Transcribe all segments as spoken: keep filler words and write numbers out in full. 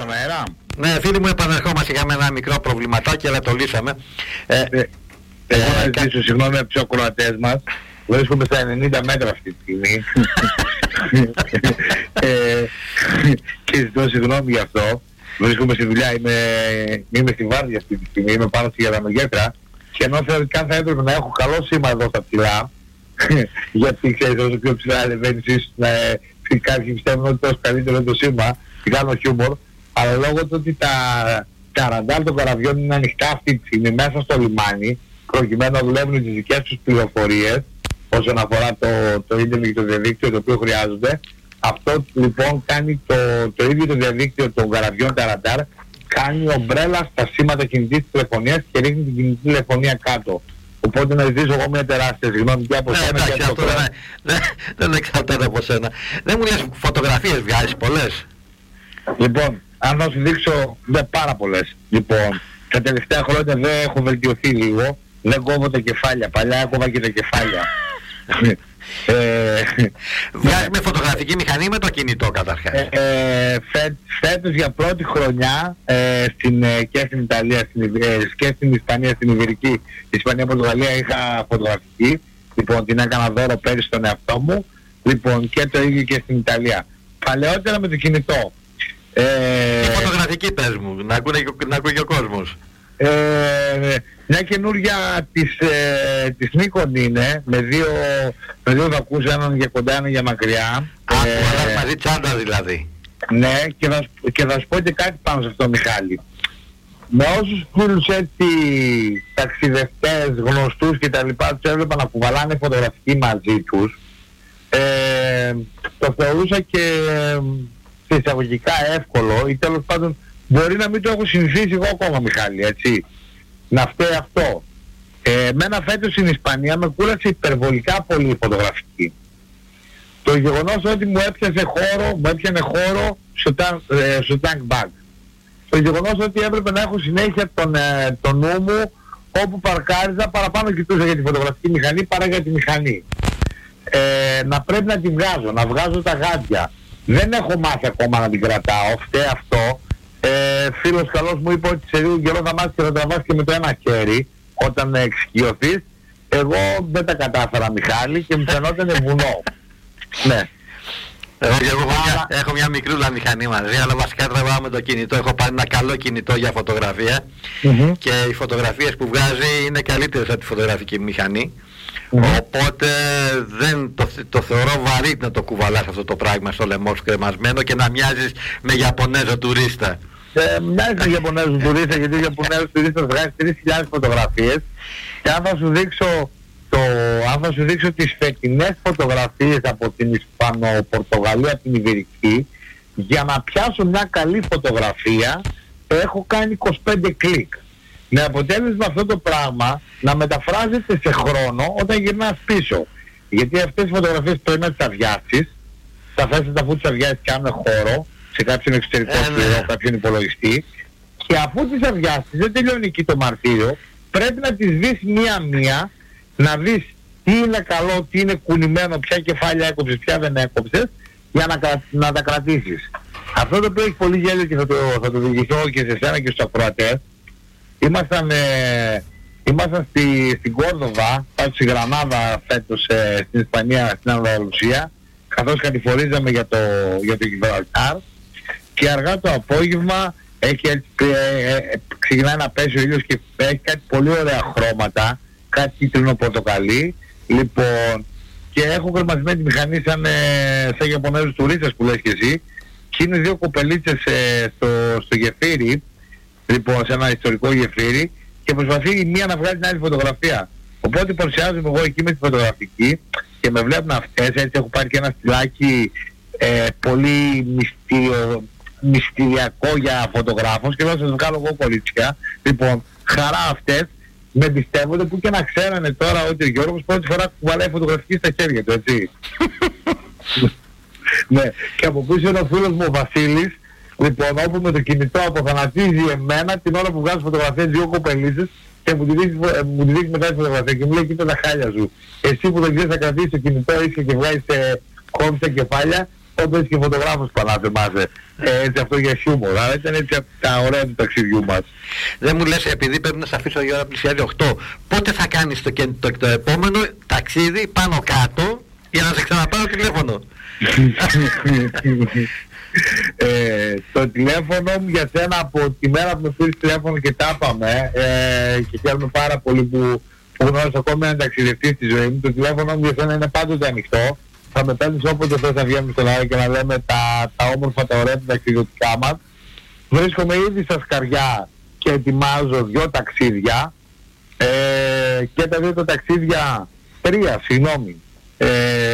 στον αέρα. Ναι, φίλοι μου, επανερχόμαστε. Είχαμε ένα μικρό προβληματάκι, αλλά το λύσαμε. Ε, ε, ε, εγώ να ζητήσω συγγνώμη από τους ακροατές μας. Βρίσκομαι στα ενενήντα μέτρα αυτή τη στιγμή. ε, και ζητώ συγγνώμη γι' αυτό. Βρίσκομαι στη δουλειά, είμαι, είμαι στη βάρδια αυτή τη στιγμή, είμαι πάνω στη Γερανογέτρα. Και ενώ θεωρητικά θα έπρεπε να έχω καλό σήμα εδώ στα ψηλά, γιατί ξέρεις όσο πιο ψηλά ανεβαίνεις ίσως να κάποιοι πιστεύουν ότι τόσο καλύτερο είναι το σήμα, κάνω χιούμορ, αλλά λόγω του ότι τα, τα ραντάρ των καραβιών είναι ανοιχτά αυτή τη στιγμή μέσα στο λιμάνι, προκειμένου να δουλεύουν τις δικές τους πληροφορίες όσον αφορά το, το ίντερνετ και το διαδίκτυο το οποίο χρειάζονται. Αυτό λοιπόν κάνει το, το ίδιο το διαδίκτυο των καραβιών τα ραντάρ, κάνει ομπρέλα στα σήματα κινητής τηλεφωνίας και ρίχνει την κινητή τηλεφωνία κάτω. Οπότε να ζητήσω εγώ μια τεράστια συγγνώμη και από σένα και από το χρόνο. Δεν εξαρτάται από σένα. Δεν μου λες φωτογραφίες βγάζεις πολλές? Λοιπόν, αν θα σου δείξω, δεν πάρα πολλές. Λοιπόν, τα τελευταία χρόνια δεν έχω βελτιωθεί λίγο. Δεν κόβω τα κεφάλια. Παλιά έκοβα και τα κεφάλια. Βγάζεις με φωτογραφική μηχανή με το κινητό καταρχάς? Ε, ε, φέ, φέτος για πρώτη χρονιά ε, στην, ε, και στην Ιταλία στην, ε, και στην Ισπανία, στην Ιβηρική, Ισπανία, Πορτογαλία είχα φωτογραφική. Λοιπόν, την έκανα δώρο πέρυσι στον εαυτό μου. Λοιπόν, και το ίδιο και στην Ιταλία. Παλαιότερα με το κινητό. Ε, και φωτογραφική πες μου, να ακούει, να ακούει και ο κόσμος. Ε, μια καινούργια της, ε, της Nikon είναι, με δύο, με δύο δακούς, έναν για κοντά, έναν για μακριά. Α, ε, που μαζί τσάντα δηλαδή. Ναι, και θα, και θα σου πω και κάτι πάνω σε αυτό, Μιχάλη. Με όσους φίλους έτσι ταξιδευτές, γνωστούς και τα λοιπά, τους έβλεπα να κουβαλάνε φωτογραφική μαζί τους, ε, το θεωρούσα και σε εισαγωγικά εύκολο, ή τέλος πάντων μπορεί να μην το έχω συνηθίσει εγώ ακόμα, Μιχάλη, έτσι, να φταίει αυτό. Ε, εμένα φέτος στην Ισπανία με κούρασε υπερβολικά πολύ η φωτογραφική. Το γεγονός ότι μου έπιασε χώρο, μου έπιανε χώρο στο, ε, στο tank bag. Το γεγονός ότι έπρεπε να έχω συνέχεια τον, ε, τον νου μου όπου παρκάριζα, παραπάνω κοιτούσα για τη φωτογραφική μηχανή παρά για τη μηχανή. Ε, να πρέπει να τη βγάζω, να βγάζω τα γάντια. Δεν έχω μάθει ακόμα να την κρατάω, φταίει αυτό. Ε, φίλος καλός μου είπε ότι σε λίγο καιρό θα μάθεις και θα τραβάς και με το ένα χέρι όταν εξοικειωθείς. Εγώ δεν τα κατάφερα, Μιχάλη, και μου φαινόταν βουνό. Ναι. Εγώ, εγώ έχω, μια, έχω μια μικρούλα μηχανή μαζί, αλλά βασικά τραβάω με το κινητό. Έχω πάρει ένα καλό κινητό για φωτογραφία mm-hmm. και οι φωτογραφίες που βγάζει είναι καλύτερες από τη φωτογραφική μηχανή. Mm-hmm. Οπότε δεν το, το θεωρώ βαρύ να το κουβαλάς αυτό το πράγμα στο λαιμό σου κρεμασμένο και να μοιάζεις με Ιαπωνέζο τουρίστα. Ε, μοιάζει με Ιαπωνέζο τουρίστα, γιατί ο Ιαπωνέζος τουρίστας βγάζει τρεις χιλιάδες φωτογραφίες και αν θα σου δείξω το, αν θα σου δείξω τις φετινές φωτογραφίες από την Ισπανο-Πορτογαλία, από την Ιβηρική, για να πιάσω μια καλή φωτογραφία έχω κάνει είκοσι πέντε κλικ. Με αποτέλεσμα αυτό το πράγμα να μεταφράζεται σε χρόνο όταν γυρνάς πίσω. Γιατί αυτές οι φωτογραφίες πρέπει να τις αδειάσεις, θα θέσεις αφού τις αδειάσεις κάνουν χώρο σε κάποιον εξωτερικό σκληρό, κάποιον υπολογιστή, και αφού τις αδειάσεις δεν τελειώνει εκεί το μαρτύριο, πρέπει να τις δεις μία-μία, να δεις τι είναι καλό, τι είναι κουνημένο, ποια κεφάλια έκοψες, ποια δεν έκοψες, για να, να τα κρατήσεις. Αυτό το οποίο έχει πολύ γέλιο και θα το, θα το διηγηθώ και σε εσένα και στους ακροατές. Ήμασταν, ε, ήμασταν στη, στην Κόρδοβα, πάνω στη Γρανάδα φέτος ε, στην Ισπανία, στην Ανδαλουσία, καθώς κατηφορίζαμε για το, για το Γιβραλτάρ, και αργά το απόγευμα έχει, ε, ε, ξεκινάει να πέσει ο ήλιος και έχει κάτι πολύ ωραία χρώματα, κάτι κίτρινο πορτοκαλί, λοιπόν, και έχω κρεμασμένη τη μηχανή σαν, ε, σαν Ιαπωνέζους τουρίστες που λες και εσύ, και είναι δύο κοπελίτσες ε, στο, στο γεφύρι, λοιπόν, σε ένα ιστορικό γεφύρι, και προσπαθεί η μία να βγάλει την άλλη φωτογραφία. Οπότε παρουσιάζομαι εγώ εκεί με τη φωτογραφική και με βλέπουν αυτές, έτσι έχω πάρει και ένα στυλάκι ε, πολύ μυστήριο, μυστηριακό για φωτογράφος, και θα σας βγάλω εγώ κορίτσια. Λοιπόν, χαρά αυτές, με εμπιστεύονται, που και να ξέρανε τώρα ότι ο Γιώργος πρώτη φορά κουβαλάει φωτογραφική στα χέρια του, έτσι. Ναι, και από πίσω είναι ο φίλος μου ο Βασίλης, λοιπόν, όπου με το κινητό αποθανατίζει εμένα την ώρα που βγάζω φωτογραφίες δύο κοπελίτσες και μου τη δείχνει, μου τη δείχνει μετά τη φωτογραφία και μου λέει: κοίτα τα χάλια σου. Εσύ που δεν ξέρεις να κρατήσεις το κινητό, είσαι και βγάζεις ε, κόμψα κεφάλια, όπως και φωτογράφος Πανά, θυμάσαι. Ε, έτσι αυτό για χιούμορ, αλλά ήταν έτσι από τα ωραία του ταξιδιού μας. Δεν μου λες, επειδή πρέπει να σε αφήσω η ώρα πλησιάζει οκτώ, πότε θα κάνεις το, το, το, το επόμενο ταξίδι πάνω κάτω για να σε ξαναπάρω τηλέφωνο? ε, το τηλέφωνο μου για σένα από τη μέρα που με πήρες τηλέφωνο και τα είπαμε, ε, και χαίρομαι πάρα πολύ που, που γνώρισα ακόμη έναν ταξιδευτή στη ζωή μου. Το τηλέφωνο μου για σένα είναι πάντοτε ανοιχτό. Θα με παίρνεις όποτε θες να βγαίνουμε στον αέρα και να λέμε τα, τα όμορφα, τα ωραία, τα ταξιδιωτικά μας. Βρίσκομαι ήδη στα σκαριά και ετοιμάζω δυο ταξίδια, ε, και τα δύο τα ταξίδια, τρία, συγγνώμη. Ε,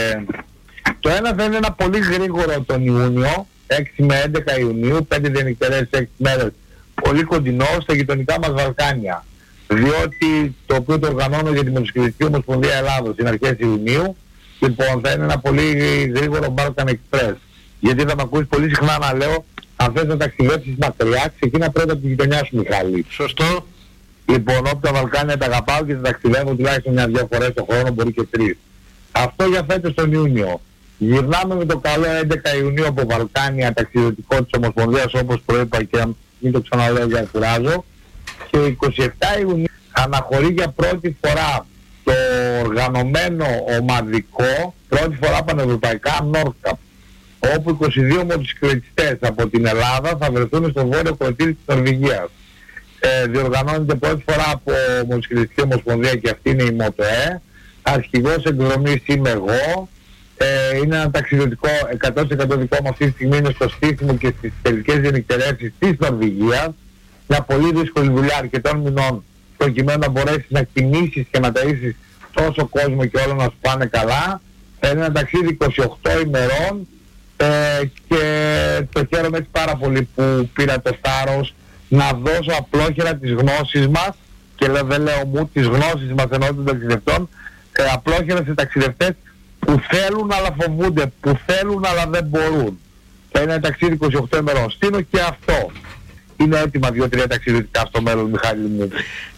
το ένα θα είναι ένα πολύ γρήγορο τον Ιούνιο, έξι με έντεκα Ιουνίου, πέντε διανυκτερές, έξι μέρες, πολύ κοντινό στα γειτονικά μας Βαλκάνια. Διότι το οποίο το οργανώνω για τη Μοτοσυκλετική Ομοσπονδία Ελλάδος είναι αρχές Ιουνίου. Λοιπόν, θα είναι ένα πολύ γρήγορο Balkan Express. Γιατί θα με ακούεις πολύ συχνά να λέω, αν θες να ταξιδέψεις μακριά, ξεκίνα πρώτα από τη γειτονιά σου, Μιχάλη. Σωστό. Λοιπόν, όπου τα Βαλκάνια τα αγαπάω και τα ταξιδεύω τουλάχιστον μια-δυο φορές το χρόνο, μπορεί και τρεις. Αυτό για φέτος τον Ιούνιο. Γυρνάμε με το καλό έντεκα Ιουνίου από Βαλκάνια, ταξιδιωτικό της Ομοσπονδίας, όπως προείπα και μην το ξαναλέω για να κουράζω. Και είκοσι επτά Ιουνίου αναχωρεί για πρώτη φορά το οργανωμένο ομαδικό, πρώτη φορά πανευρωπαϊκά, Nordcup, όπου είκοσι δύο μοτοσυκλετιστές από την Ελλάδα θα βρεθούν στο βόρειο κροτήρι της Νορβηγίας. Ε, διοργανώνεται πρώτη φορά από Μοτοσυκλετική Ομοσπονδία και αυτή είναι η ΜΟΤΟΕ. Αρχηγός εκδρομής είμαι εγώ. Ε, είναι ένα ταξιδιωτικό εκατό τοις εκατό δικό μου, αυτή τη στιγμή είναι στο στήθμο και στις τελικές διενυκτερεύσεις της Νορβηγίας. Μια πολύ δύσκολη δουλειά αρκετών μηνών, προκειμένου να μπορέσεις να κινήσεις και να ταΐσεις τόσο κόσμο και όλα να σου πάνε καλά. Είναι ένα ταξίδι είκοσι οκτώ ημερών, ε, και το χαίρομαι έτσι πάρα πολύ που πήρα το θάρρος να δώσω απλόχερα τις γνώσεις μας, και λέω, δεν λέω μου, τις γνώσεις μας ενώ των ταξιδευτών, ε, απλόχερα σε ταξιδευτές που θέλουν αλλά φοβούνται, που θέλουν αλλά δεν μπορούν. Θα είναι ένα ταξίδι είκοσι οκτώ ημερών. Στείνω και αυτό. Είναι έτοιμα δύο-τρία ταξιδιωτικά στο μέλλον, Μιχάλη μου.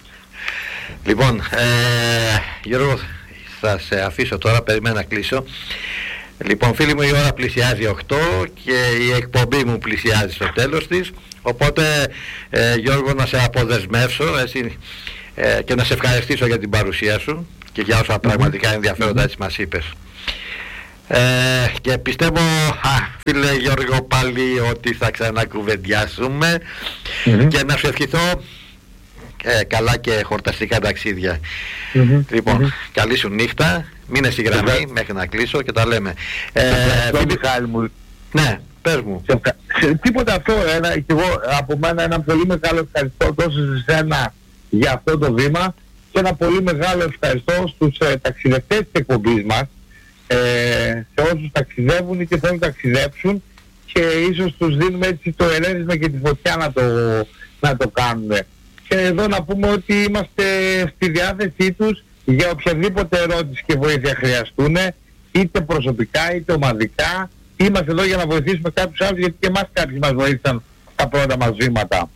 Λοιπόν, ε, Γιώργο, θα σε αφήσω τώρα, περιμένω να κλείσω. Λοιπόν, φίλοι μου, η ώρα πλησιάζει οκτώ και η εκπομπή μου πλησιάζει στο τέλος της. Οπότε, ε, Γιώργο, να σε αποδεσμεύσω έτσι, ε, και να σε ευχαριστήσω για την παρουσία σου και για όσα πραγματικά ενδιαφέροντα έτσι μας είπες. Ε, και πιστεύω, α, φίλε Γιώργο, πάλι ότι θα ξανακουβεντιάσουμε, mm-hmm. και να σου ευχηθώ ε, καλά και χορταστικά ταξίδια. Mm-hmm. Λοιπόν, mm-hmm. καλή σου νύχτα, μείνε στη γραμμή mm-hmm. μέχρι να κλείσω και τα λέμε. Ε, φίλοι, Μιχάλη μου. Ναι, πες μου. Σε, σε, τίποτα αυτό, ένα, και εγώ από μένα ένα πολύ μεγάλο ευχαριστώ τόσο σε σένα για αυτό το βήμα, και ένα πολύ μεγάλο ευχαριστώ στους ε, ταξιδευτές της εκπομπής μας, ε, σε όσους ταξιδεύουν και θέλουν να ταξιδέψουν, και ίσως τους δίνουμε έτσι το ελέγχισμα και τη φωτιά να το, να το κάνουν. Και εδώ να πούμε ότι είμαστε στη διάθεσή τους για οποιαδήποτε ερώτηση και βοήθεια χρειαστούν, είτε προσωπικά είτε ομαδικά. Είμαστε εδώ για να βοηθήσουμε κάποιους άλλους, γιατί και εμάς κάποιοι μας βοήθησαν τα πρώτα μας βήματα.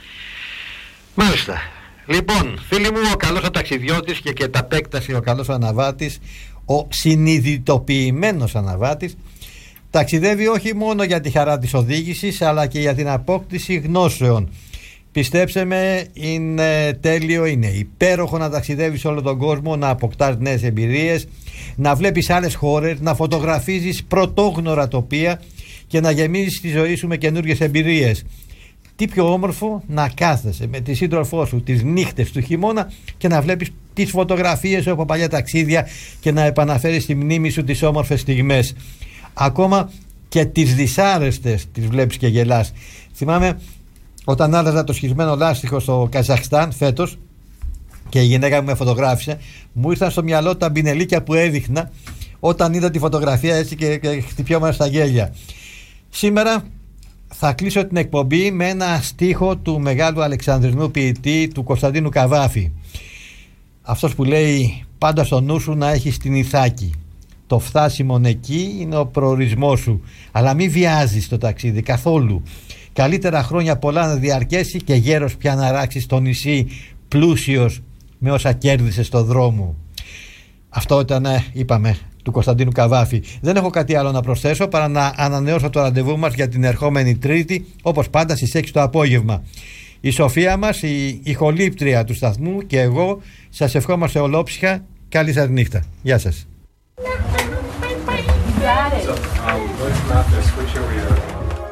Μάλιστα. Λοιπόν, φίλοι μου, ο καλός ο ταξιδιώτης και και τα επέκταση ο καλός ο αναβάτης, ο συνειδητοποιημένος αναβάτης, ταξιδεύει όχι μόνο για τη χαρά της οδήγησης, αλλά και για την απόκτηση γνώσεων. Πιστέψτε με, είναι τέλειο, είναι υπέροχο να ταξιδεύεις όλο τον κόσμο, να αποκτάς νέες εμπειρίες, να βλέπεις άλλες χώρες, να φωτογραφίζεις πρωτόγνωρα τοπία και να γεμίζεις τη ζωή σου με καινούργιες εμπειρίες. Τι πιο όμορφο να κάθεσαι με τη σύντροφό σου τις νύχτες του χειμώνα και να βλέπεις τις φωτογραφίες σου από παλιά ταξίδια και να επαναφέρεις στη μνήμη σου τις όμορφες στιγμές. Ακόμα και τις δυσάρεστες τις βλέπεις και γελάς. Θυμάμαι όταν άλλαζα το σχισμένο λάστιχο στο Καζαχστάν φέτος και η γυναίκα μου με φωτογράφησε, μου ήρθαν στο μυαλό τα μπινελίκια που έδειχνα όταν είδα τη φωτογραφία έτσι και, και χτυπιόμουν στα γέλια. Σήμερα θα κλείσω την εκπομπή με ένα στίχο του μεγάλου Αλεξανδρινού ποιητή, του Κωνσταντίνου Καβάφη. Αυτός που λέει, πάντα στο νου σου να έχεις την Ιθάκη. Το φτάσιμον εκεί είναι ο προορισμός σου. Αλλά μη βιάζεις το ταξίδι καθόλου. Καλύτερα χρόνια πολλά να διαρκέσει και γέρος πια να ράξεις το νησί πλούσιος με όσα κέρδισες στο δρόμο. Αυτό ήταν, είπαμε, του Κωνσταντίνου Καβάφη. Δεν έχω κάτι άλλο να προσθέσω παρά να ανανεώσω το ραντεβού μας για την ερχόμενη Τρίτη, όπως πάντα στις έξι το απόγευμα. Η Σοφία μας, η ηχολήπτρια του σταθμού και εγώ σας ευχόμαστε ολόψυχα. Καλή σας νύχτα. Γεια σας. Got it. So, um, let's not switch over here.